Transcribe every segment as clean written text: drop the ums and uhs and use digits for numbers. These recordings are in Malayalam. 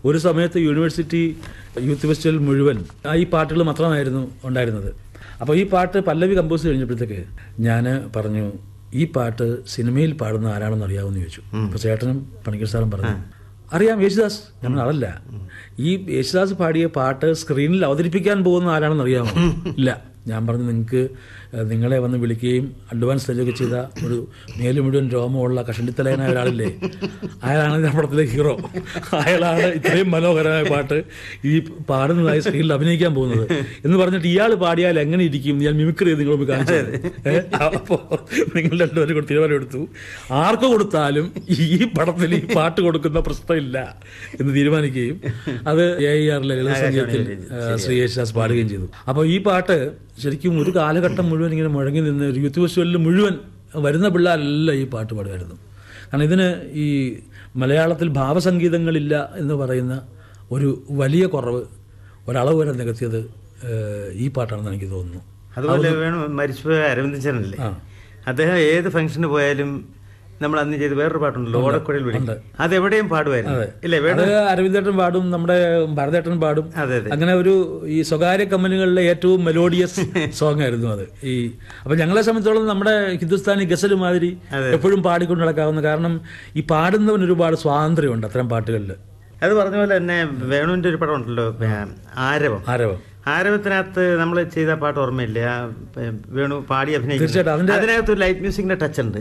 ഒരു സമയത്ത് യൂണിവേഴ്സിറ്റി യൂത്ത് ഫെസ്റ്റിവൽ മുഴുവൻ ഈ പാട്ടുകൾ മാത്രമായിരുന്നു ഉണ്ടായിരുന്നത്. അപ്പോൾ ഈ പാട്ട് പല്ലവി കമ്പോസ് കഴിഞ്ഞപ്പോഴത്തേക്ക് ഞാൻ പറഞ്ഞു, ഈ പാട്ട് സിനിമയിൽ പാടുന്ന ആരാണെന്ന് അറിയാമെന്ന് ചോദിച്ചു. അപ്പോൾ ചേട്ടനും പണിക്കർ സാറും പറഞ്ഞു, അറിയാം, യേശുദാസ്. നമ്മൾ അതല്ല, ഈ യേശുദാസ് പാടിയ പാട്ട് സ്ക്രീനിൽ അവതരിപ്പിക്കാൻ പോകുന്ന ആരാണെന്ന് അറിയാമോ? ഇല്ല. ഞാൻ പറഞ്ഞു, നിങ്ങൾക്ക് നിങ്ങളെ വന്ന് വിളിക്കുകയും അഡ്വാൻസ് സ്റ്റേജൊക്കെ ചെയ്ത ഒരു മേല് മുഴുവൻ രോമമുള്ള കഷണ്ടിത്തലയനായ ഒരാളില്ലേ, അയാളാണ് ഞാൻ പടത്തിലെ ഹീറോ. അയാളാണ് ഇത്രയും മനോഹരമായ പാട്ട് ഈ പാടുന്നതായി സ്ക്രീനിൽ അഭിനയിക്കാൻ പോകുന്നത് എന്ന് പറഞ്ഞിട്ട് ഇയാൾ പാടിയാൽ എങ്ങനെ ഇരിക്കും, ഞാൻ മിമിക്രി ചെയ്ത് നിങ്ങൾ കാണിച്ചത്. അപ്പോൾ നിങ്ങൾ രണ്ടുപേരും കൂടെ തീരുമാനമെടുത്തു, ആർക്ക് കൊടുത്താലും ഈ പടത്തിൽ ഈ പാട്ട് കൊടുക്കുന്ന പ്രശ്നമില്ല എന്ന് തീരുമാനിക്കുകയും അത് AIR ലളിത സംഗീതത്തിൽ ശ്രീ യേശുദാസ് പാടുകയും ചെയ്തു. അപ്പോൾ ഈ പാട്ട് ശരിക്കും ഒരു കാലഘട്ടം മുഴുവൻ ഇങ്ങനെ മുഴങ്ങി നിന്ന് ഒരു യൂത്ത് ഫെസ്റ്റിവലിൽ മുഴുവൻ വരുന്ന പിള്ളേരെല്ലാം ഈ പാട്ട് പാടുമായിരുന്നു. കാരണം ഇതിന് ഈ മലയാളത്തിൽ ഭാവസംഗീതങ്ങളില്ല എന്ന് പറയുന്ന ഒരു വലിയ കുറവ് ഒരളവ് വരെ നികത്തിയത് ഈ പാട്ടാണെന്ന് എനിക്ക് തോന്നുന്നു. അതുപോലെ വേണം മരിച്ചുപോയ അരവിന്ദച്ചനല്ലേ, അദ്ദേഹം ഏത് ഫംഗ്ഷന് പോയാലും നമ്മൾ അന്ന് ചെയ്ത് വേറൊരു പാട്ടുണ്ടല്ലോ, ഓടക്കുഴൽ വിളി, അതെവിടെയും പാടുമായിരുന്നു. അരവിന്ദേട്ടൻ പാടും, നമ്മുടെ ഭരതേട്ടൻ പാടും. അങ്ങനെ ഒരു ഈ സ്വകാര്യ കമ്പനികളിലെ ഏറ്റവും മെലോഡിയസ് സോങ് ആയിരുന്നു അത്. അപ്പൊ ഞങ്ങളെ സംബന്ധിച്ചോളം നമ്മുടെ ഹിന്ദുസ്ഥാനി ഗസൽ മാതിരി എപ്പോഴും പാടിക്കൊണ്ട് നടക്കാവുന്ന, കാരണം ഈ പാടുന്നവന് ഒരുപാട് സ്വാതന്ത്ര്യമുണ്ട് അത്തരം പാട്ടുകളിൽ. അത് പറഞ്ഞ പോലെ തന്നെ വേണുവിന്റെ ഒരു പടം ഉണ്ടല്ലോ, ആരവത്തിനകത്ത് നമ്മൾ ചെയ്ത പാട്ട് ഓർമ്മയില്ല, വേണു പാടി അഭിനയിച്ചു. അതിനകത്ത് ഒരു ലൈറ്റ് മ്യൂസിക്കിന്റെ ടച്ച് ഉണ്ട്.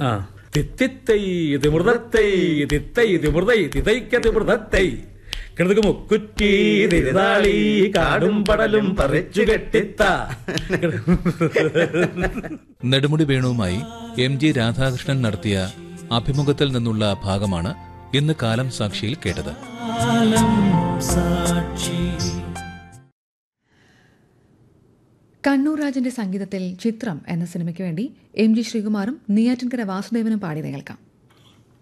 നെടുമുടി വേണുവുമായി MG രാധാകൃഷ്ണൻ നടത്തിയ അഭിമുഖത്തിൽ നിന്നുള്ള ഭാഗമാണ് ഇന്ന് കാലം സാക്ഷിയിൽ കേട്ടത്. കണ്ണൂർ രാജന്റെ സംഗീതത്തിൽ ചിത്രം എന്ന സിനിമയ്ക്ക് വേണ്ടി MG ശ്രീകുമാറും നെയ്യാറ്റിൻകര വാസുദേവനും പാടിയത് കേൾക്കാം.